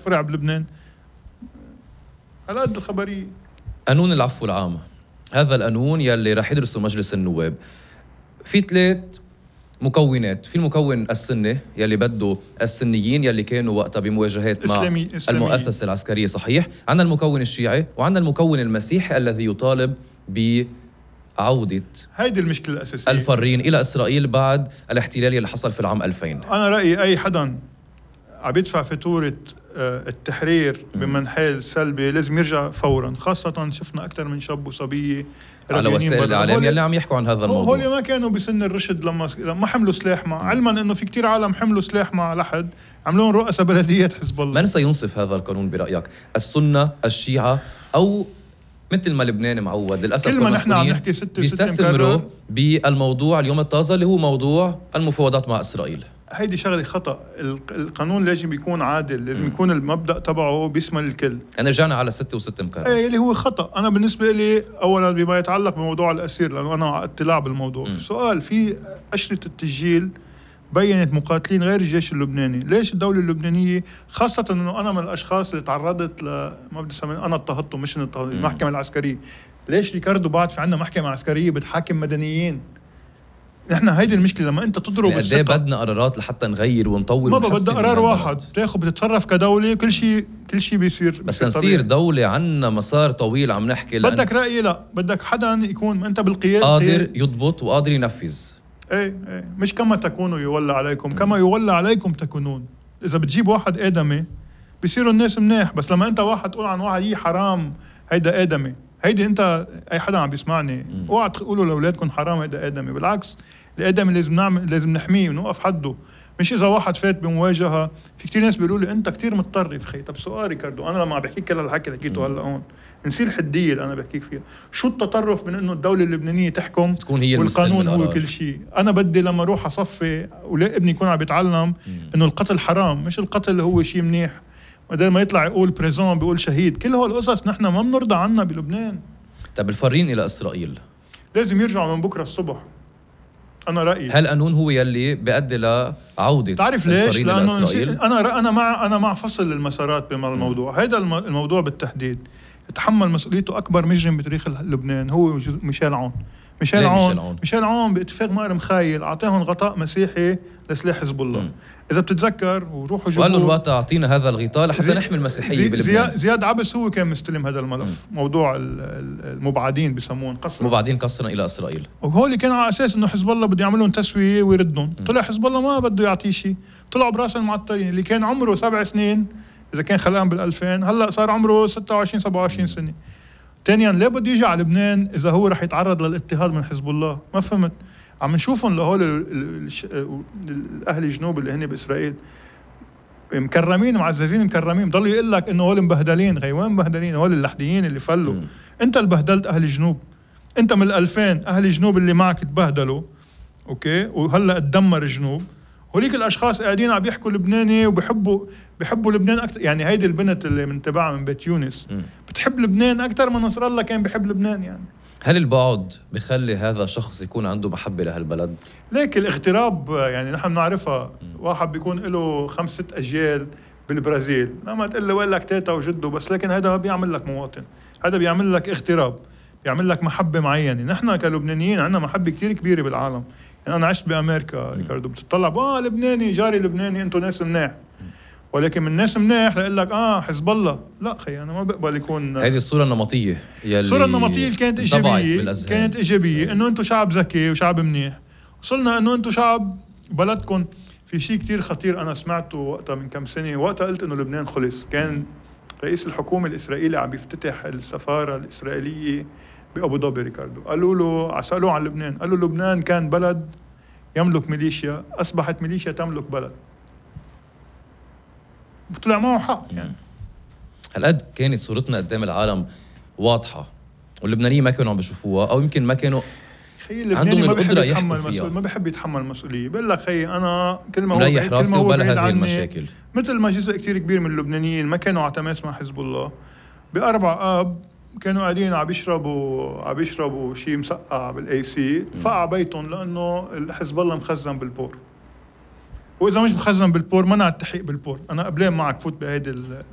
فرع بلبنان. على قد الخبرية. قانون العفو العام، هذا القانون يلي راح يدرسه مجلس النواب في 3 مكونات. في المكون السني يلي بده السنيين يلي كانوا وقتها بمواجهات مع المؤسسة العسكرية، صحيح. عندنا المكون الشيعي وعندنا المكون المسيحي الذي يطالب بعودة هيدي المشكلة الأساسية الفارين إلى إسرائيل بعد الاحتلال اللي حصل في العام 2000. أنا رأيي أي حدا عم يدفع فاتورة التحرير بمنحال سلبي لازم يرجع فورا، خاصة شفنا أكثر من شاب وصبية على وسائل الإعلام يلي عم يحكوا عن هذا الموضوع. هولي ما كانوا بسن الرشد لما حملوا سلاح مع علما أنه في كتير عالم حملوا سلاح مع لحد عملون رؤساء بلديات حزب الله. من سينصف هذا القانون برأيك؟ السنة، الشيعة، أو مثل ما لبنان معود للأسف كل ما نحن عم نحكي 6 بيستثمروا بالموضوع اليوم الطازة اللي هو موضوع المفاوضات مع إسرائيل؟ هيدي شغلة خطأ. القانون لازم يكون عادل، لازم يكون المبدأ تبعه بيشمل الكل. أنا رجعنا على 6 و6 مكرر. ايه اللي هو خطأ. أنا بالنسبة لي أولا بما يتعلق بموضوع الأسير، لأنه أنا على اطلاع بالموضوع. سؤال، في أشرطة التسجيل بيّنت مقاتلين غير الجيش اللبناني. ليش الدولة اللبنانية، خاصة أنه أنا من الأشخاص اللي تعرضت ما بدي أسميه أنا اضطهدته مش المحكمة العسكرية. ليش ريكاردو بعد في عنا محكمة عسكرية بتحاكم مدنيين؟ نحن هيدي المشكلة. لما أنت تضرب قد ايه بدنا قرارات لحتى نغير ونطور. ما بدنا قرار واحد بتاخذ بتتصرف كدولة كل شيء بيصير. بس نصير دولة عنا مسار طويل عم نحكي. بدك رأيي؟ لا، بدك حدا يكون أنت بالقيادة قادر يضبط وقادر ينفذ. ايه مش كما تكونوا يولى عليكم، كما يولى عليكم تكونون. إذا بتجيب واحد آدمي بيصيروا الناس منيح، بس لما أنت واحد تقول عن واحد هي حرام هيدا آدمي، هيدي أنت أي حدا عم بيسمعني اوعى تقولوا لأولادكم حرام هيدا آدمي. بالعكس، الآدمي لازم نحميه ونوقف حده. مش إذا واحد فات بمواجهة. في كتير ناس بيقولوا لي أنت كتير متطرف خي. طب سؤال ريكاردو، أنا لما عم بحكيك كل هالحكي اللي حكيته هلا هون نصير حدية اللي أنا بحكيك فيها. شو التطرف من إنه الدولة اللبنانية تحكم تكون هي والقانون هو كل شيء؟ أنا بدي لما أروح أصفي ولا ابني يكون عم بيتعلم إنه القتل حرام، مش القتل هو شيء منيح. بدل ما يطلع يقول بريزون بيقول شهيد. كل هول القصص نحن ما بنرضى عنها بلبنان. طب الفارين إلى إسرائيل لازم يرجعوا من بكرة الصبح. أنا رأيي هالقانون هو يلي بيؤدي لعودة. تعرف ليش؟ لأنه أنا مع فصل المسارات بالموضوع. هذا الموضوع بالتحديد يتحمل مسؤوليته أكبر مجرم بتاريخ لبنان هو ميشيل عون. ميشيل عون باتفاق مائر مخايل أعطاهم غطاء مسيحي لسلاح حزب الله. إذا بتتذكر وروحوا جيبوا، وقالوا الوقت أعطينا هذا الغطاء لحتى نحمي المسيحية بلبنان. زياد عبس هو كان مستلم هذا الملف. موضوع المبعدين بسمون مبعدين قصرا إلى إسرائيل. وهو اللي كان على أساس إنه حزب الله بده يعملون تسوية ويردون. طلع حزب الله ما بده يعطيه شيء. طلعوا براس المعطرين. اللي كان عمره 7 سنين إذا كان خلقان بال2000 هلأ صار عمره 26 27 سنة. تانيا ليه بده يجي على لبنان إذا هو رح يتعرض للاضطهاد من حزب الله؟ ما فهمت. عم نشوفهم لهول الأهل الجنوب اللي هن بإسرائيل مكرمين معززين مكرمين. ضل يقول لك إنه هول مبهدلين. وين مبهدلين؟ هول اللحديين اللي فلوا. أنت اللي بهدلت أهل الجنوب. أنت من 2000 أهل الجنوب اللي معك تبهدلوا، أوكي، وهلأ تدمر الجنوب. هوليك الأشخاص قاعدين عم يحكوا لبناني وبيحبوا لبنان أكتر. يعني هيدي البنت اللي من تبعها من بيت يونس بتحب لبنان أكتر من نصر الله كان بيحب لبنان. يعني هل البعد بخلي هذا شخص يكون عنده محبة لهالبلد؟ ليك الاغتراب يعني نحن بنعرفها. واحد بيكون له 5-6 أجيال بالبرازيل، لما تقول له وين لك تيتا وجده بس، لكن هذا ما بيعمل لك مواطن. هذا بيعمل لك اغتراب، بيعمل لك محبة معينة. نحن كلبنانيين عندنا محبة كتير كبيرة بالعالم. يعني أنا عشت بأمريكا ريكاردو، بتطلع لبناني جاري لبناني أنتوا ناس مناح. ولكن من الناس مناح لقول لك حزب الله. لا خي، أنا ما بقبل يكون هذه الصورة النمطية. الصورة النمطية اللي كانت إيجابية، كانت إيجابية إنه أنتوا شعب ذكي وشعب منيح. وصلنا إنه أنتوا شعب بلدكم في شيء كتير خطير. أنا سمعته وقتها من كم سنة، وقتها قلت إنه لبنان خلص. كان رئيس الحكومة الإسرائيلي عم يفتتح السفارة الإسرائيلية بأبو ظبي ريكاردو. قالوا له، سألوه عن لبنان، قالوا لبنان كان بلد يملك ميليشيا، أصبحت ميليشيا تملك بلد. طلع معه حق. يعني هالقد كانت صورتنا قدام العالم واضحة واللبنانيين ما كانوا عم بيشوفوها، أو يمكن ما كانوا عندهم القدرة يحكوا فيها. ما بحب يتحمل المسؤولية. بقول لك خي، أنا كل ما مريح راسي وبلا هذه المشاكل. مثل ما جزء كتير كبير من اللبنانيين ما كانوا على تماس مع حزب الله. ب4 آب كانوا قاعدين عم يشربوا شيء مسقع بالاي سي، فقع بيتهم لأنه حزب الله مخزن بالبور. وإذا مش مخزن بالبور منع التحقيق بالبور. أنا قبلين معك فوت بهيدي